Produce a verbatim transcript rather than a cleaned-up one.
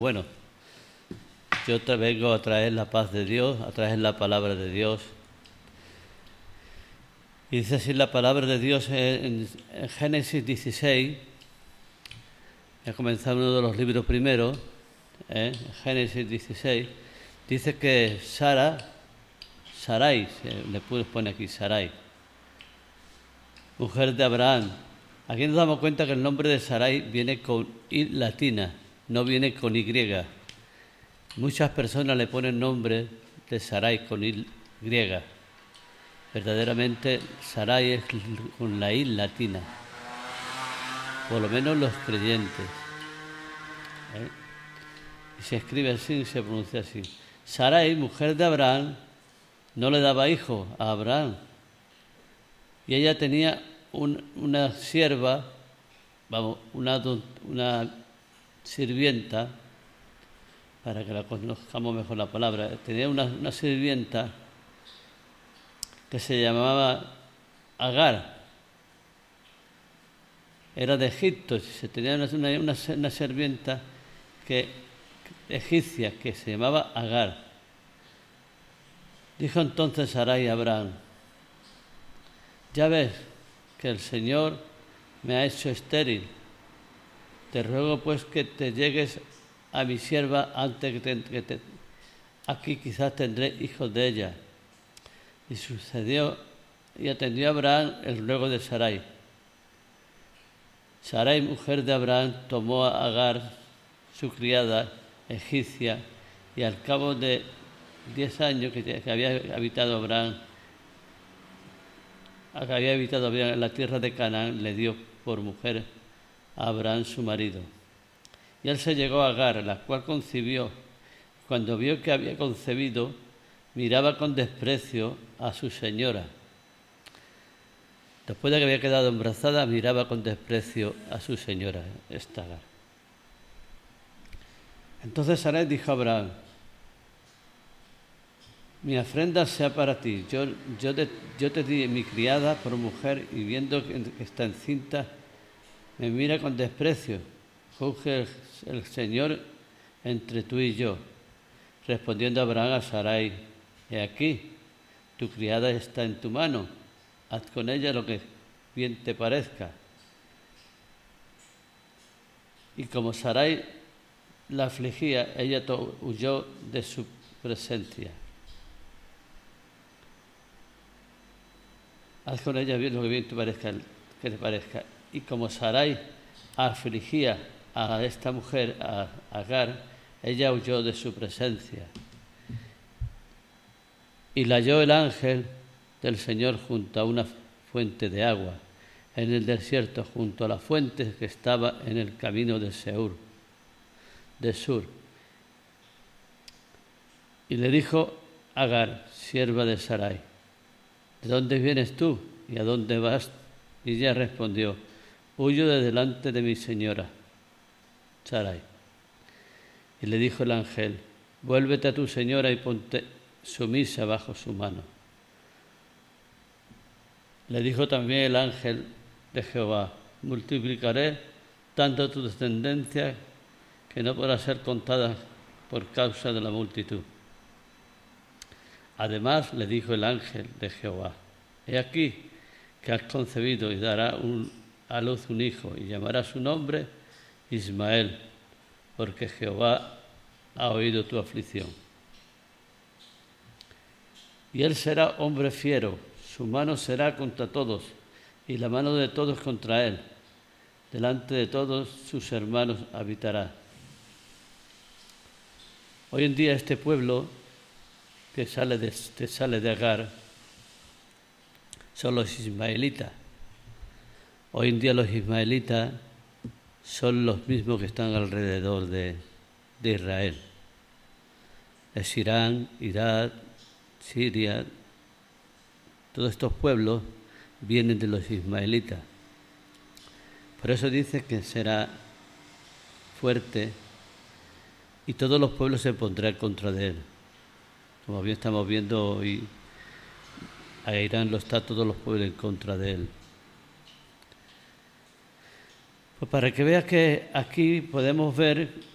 Bueno, yo te vengo a traer la paz de Dios, a traer la palabra de Dios. Y dice así la palabra de Dios en, en Génesis dieciséis, he comenzado uno de los libros primeros, ¿eh? Génesis dieciséis, dice que Sara, Sarai, le puedes poner aquí Sarai, mujer de Abraham. Aquí nos damos cuenta que el nombre de Sarai viene con I latina, no viene con Y. Muchas personas le ponen nombre de Sarai con I griega. Verdaderamente Sarai es con la I latina, por lo menos los creyentes, ¿eh? Y se escribe así, se pronuncia así. Sarai, mujer de Abraham, no le daba hijo a Abraham, y ella tenía un, una sierva, vamos, una, una sirvienta, para que la conozcamos mejor la palabra, tenía una, una sirvienta que se llamaba Agar. Era de Egipto, se tenía una, una, una sirvienta que, egipcia que se llamaba Agar. Dijo entonces Sarai a Abraham: ya ves que el Señor me ha hecho estéril, te ruego pues que te llegues a mi sierva antes que te, que te aquí quizás tendré hijos de ella. Y sucedió y atendió a Abraham el ruego de Sarai. Sarai, mujer de Abraham, tomó a Agar, su criada egipcia, y al cabo de diez años que, que había habitado Abraham, que había habitado Abraham en la tierra de Canaán, le dio por mujer a Abraham su marido. Y él se llegó a Agar, la cual concibió. Cuando vio que había concebido, miraba con desprecio a su señora. Después de que había quedado embarazada, miraba con desprecio a su señora, esta Agar. Entonces Sarai dijo a Abraham: mi afrenta sea para ti. Yo, yo, te, yo te di mi criada por mujer, y viendo que está encinta, me mira con desprecio. Juzgue el, el Señor entre tú y yo. Respondiendo Abraham a Sarai: he aquí, tu criada está en tu mano, haz con ella lo que bien te parezca. Y como Sarai la afligía, ella huyó de su presencia. Haz con ella bien lo que bien te parezca, que te parezca. Y como Sarai afligía a esta mujer, a Agar, ella huyó de su presencia. Y la halló el ángel del Señor junto a una fuente de agua, en el desierto, junto a la fuente que estaba en el camino de Seur, de Sur. Y le dijo Agar, sierva de Sarai: ¿de dónde vienes tú y a dónde vas? Y ella respondió: huyo de delante de mi señora Sarai. Y le dijo el ángel: vuélvete a tu señora y ponte sumisa bajo su mano. Le dijo también el ángel de Jehová: multiplicaré tanto tu descendencia que no podrá ser contada por causa de la multitud. Además le dijo el ángel de Jehová: he aquí que has concebido y dará un, a luz un hijo, y llamará su nombre Ismael, porque Jehová ha oído tu aflicción. Y él será hombre fiero, su mano será contra todos, y la mano de todos contra él. Delante de todos sus hermanos habitará. Hoy en día este pueblo que sale de, que sale de Agar son los ismaelitas. Hoy en día los ismaelitas son los mismos que están alrededor de, de Israel. Es Irán, Irak, Siria. Todos estos pueblos vienen de los ismaelitas. Por eso dice que será fuerte y todos los pueblos se pondrán contra de él. Como bien estamos viendo hoy, a Irán lo está todos los pueblos en contra de él. Pues para que veas que aquí podemos ver